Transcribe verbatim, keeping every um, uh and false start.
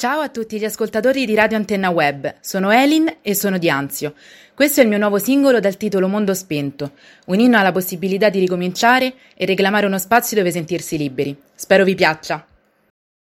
Ciao a tutti gli ascoltatori di Radio Antenna Web, sono Elin e sono di Anzio. Questo è il mio nuovo singolo dal titolo Mondo Spento, un inno alla possibilità di ricominciare e reclamare uno spazio dove sentirsi liberi. Spero vi piaccia.